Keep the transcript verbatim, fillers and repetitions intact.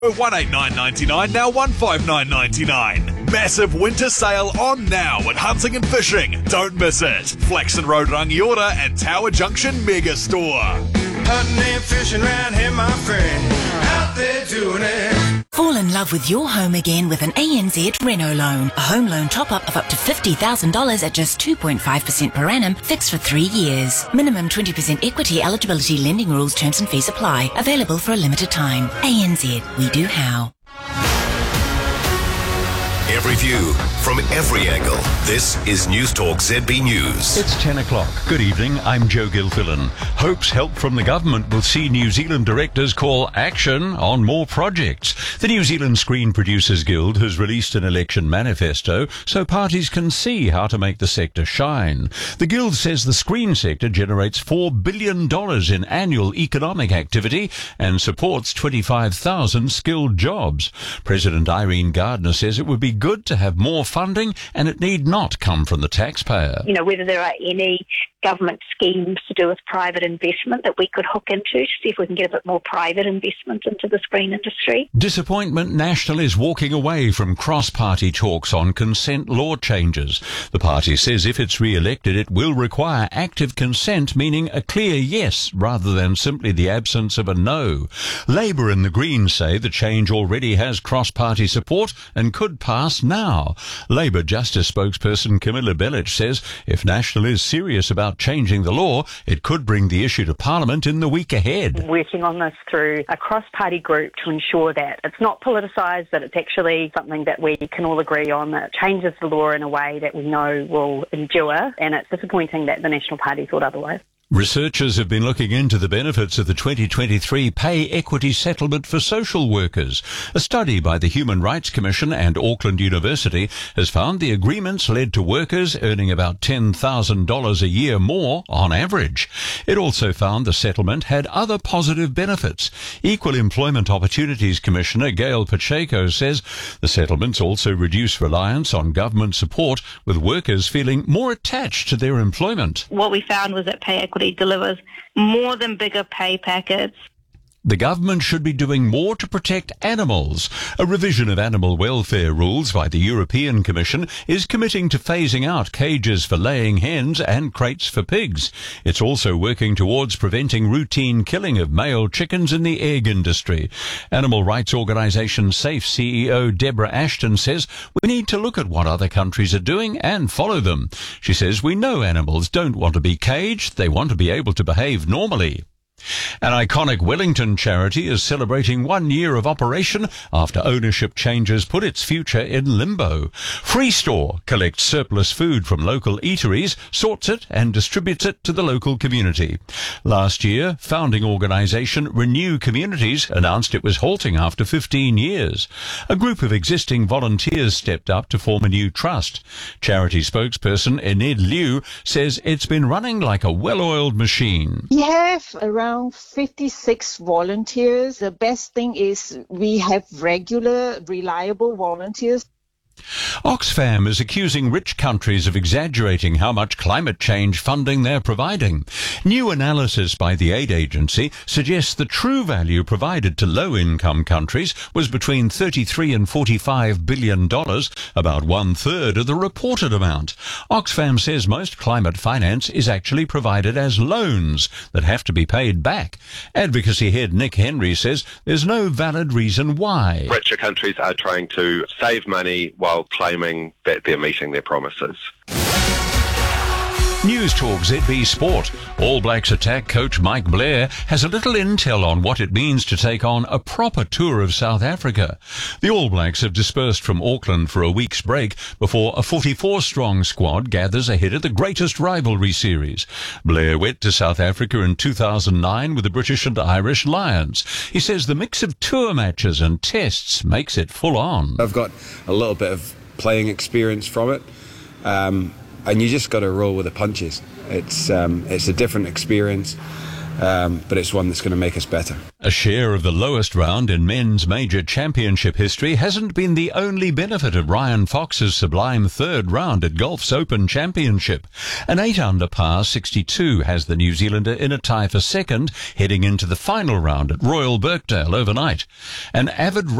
one eight nine ninety-nine, now one five nine ninety-nine. Massive winter sale on now at Hunting and Fishing. Don't miss it. Flaxton Road, Rangiora and Tower Junction Mega Store. Hunting and fishing round here, my friend. Out there doing it. Fall in love with your home again with an A N Z Reno loan. A home loan top-up of up to fifty thousand dollars at just two point five percent per annum, fixed for three years. Minimum twenty percent equity eligibility, lending rules, terms and fees apply. Available for a limited time. A N Z, we do how. Every view from every angle. This is News Talk Z B News. It's ten o'clock. Good evening, I'm Joe Gilfillan. Hope's help from the government will see New Zealand directors call action on more projects. The New Zealand Screen Producers Guild has released an election manifesto so parties can see how to make the sector shine. The Guild says the screen sector generates four billion dollars in annual economic activity and supports twenty-five thousand skilled jobs. President Irene Gardner says it would be good to have more funding and it need not come from the taxpayer. You know, whether there are any government schemes to do with private investment that we could hook into to see if we can get a bit more private investment into the screen industry. Disappointment National is walking away from cross-party talks on consent law changes. The party says if it's re-elected, it will require active consent, meaning a clear yes rather than simply the absence of a no. Labour and the Greens say the change already has cross-party support and could pass now. Labour Justice spokesperson Camilla Bellich says if National is serious about changing the law, it could bring the issue to Parliament in the week ahead. Working on this through a cross-party group to ensure that it's not politicised, that it's actually something that we can all agree on, that changes the law in a way that we know will endure, and it's disappointing that the National Party thought otherwise. Researchers have been looking into the benefits of the twenty twenty-three pay equity settlement for social workers. A study by the Human Rights Commission and Auckland University has found the agreements led to workers earning about ten thousand dollars a year more on average. It also found the settlement had other positive benefits. Equal Employment Opportunities Commissioner Gail Pacheco says the settlements also reduce reliance on government support, with workers feeling more attached to their employment. What we found was that pay equity delivers more than bigger pay packets. The government should be doing more to protect animals. A revision of animal welfare rules by the European Commission is committing to phasing out cages for laying hens and crates for pigs. It's also working towards preventing routine killing of male chickens in the egg industry. Animal rights organisation SAFE C E O Deborah Ashton says we need to look at what other countries are doing and follow them. She says we know animals don't want to be caged, they want to be able to behave normally. An iconic Wellington charity is celebrating one year of operation after ownership changes put its future in limbo. Free Store collects surplus food from local eateries, sorts it and distributes it to the local community. Last year, founding organisation Renew Communities announced it was halting after fifteen years. A group of existing volunteers stepped up to form a new trust. Charity spokesperson Enid Liu says it's been running like a well-oiled machine. We have around fifty-six volunteers. The best thing is we have regular, reliable volunteers. Oxfam is accusing rich countries of exaggerating how much climate change funding they're providing. New analysis by the aid agency suggests the true value provided to low-income countries was between thirty-three and forty-five billion dollars, about one-third of the reported amount. Oxfam says most climate finance is actually provided as loans that have to be paid back. Advocacy head Nick Henry says there's no valid reason why. Richer countries are trying to save money while claiming that they're meeting their promises. News Talk Z B Sport. All Blacks attack coach Mike Blair has a little intel on what it means to take on a proper tour of South Africa. The All Blacks have dispersed from Auckland for a week's break before a forty-four strong squad gathers ahead of the greatest rivalry series. Blair went to South Africa in two thousand nine with the British and Irish Lions. He says the mix of tour matches and tests makes it full on. I've got a little bit of playing experience from it. Um, And you just got to roll with the punches. It's um, it's a different experience. um, but it's one that's going to make us better. A share of the lowest round in men's major championship history hasn't been the only benefit of Ryan Fox's sublime third round at Golf's Open Championship. An eight-under par sixty-two has the New Zealander in a tie for second, heading into the final round at Royal Birkdale overnight. An avid